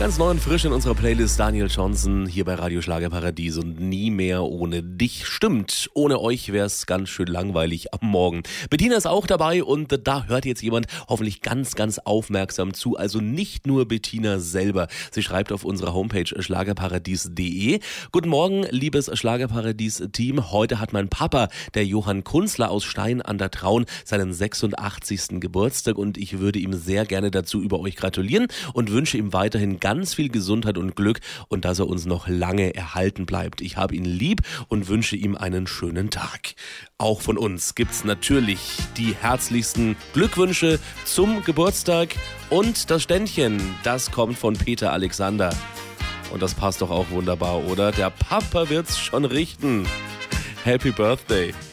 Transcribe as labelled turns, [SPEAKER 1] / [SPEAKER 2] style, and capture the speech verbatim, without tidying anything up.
[SPEAKER 1] Ganz neu und frisch in unserer Playlist Daniel Johnson hier bei Radio Schlagerparadies und Nie mehr ohne dich. Stimmt, ohne euch wäre es ganz schön langweilig am Morgen. Bettina ist auch dabei und da hört jetzt jemand hoffentlich ganz, ganz aufmerksam zu. Also nicht nur Bettina selber. Sie schreibt auf unserer Homepage schlagerparadies punkt de. Guten Morgen, liebes Schlagerparadies-Team. Heute hat mein Papa, der Johann Kunzler aus Stein an der Traun, seinen sechsundachtzigsten Geburtstag und ich würde ihm sehr gerne dazu über euch gratulieren und wünsche ihm weiterhin ganz viel Gesundheit und Glück und dass er uns noch lange erhalten bleibt. Ich habe ihn lieb und wünsche ihm einen schönen Tag. Auch von uns gibt's natürlich die herzlichsten Glückwünsche zum Geburtstag und das Ständchen, das kommt von Peter Alexander. Und das passt doch auch wunderbar, oder? Der Papa wird's schon richten. Happy Birthday.